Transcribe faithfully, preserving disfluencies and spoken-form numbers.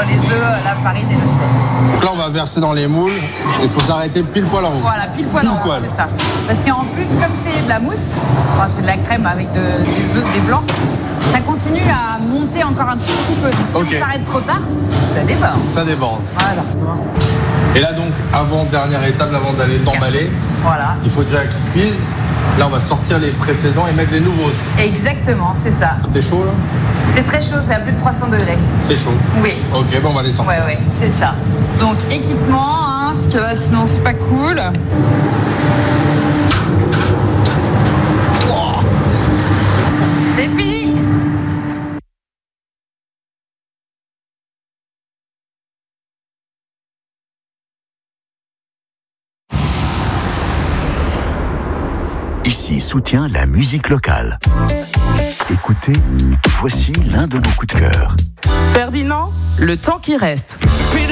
les œufs, la farine et le sel. Donc là, on va verser dans les moules. Il faut s'arrêter pile poil en haut. Voilà, pile poil en haut, c'est ça. Parce qu'en plus, comme c'est de la mousse, enfin, c'est de la crème avec de, des œufs, des blancs, ça continue à monter encore un tout petit peu. Donc si okay. on s'arrête trop tard, ça déborde. Ça déborde. Voilà. Et là donc, avant dernière étape, avant d'aller d'emballer, voilà. il faut déjà qu'ils cuisent. Là, on va sortir les précédents et mettre les nouveaux aussi. Exactement, c'est ça. C'est chaud là? C'est très chaud, c'est à plus de trois cents degrés. C'est chaud? Oui. Ok, bon, on va les sortir. Ouais, ouais, c'est ça. Donc équipement, hein, parce que là, sinon c'est pas cool. Oh. C'est fini. Ici soutient la musique locale. Écoutez, voici l'un de nos coups de cœur. Ferdinand, le temps qui reste.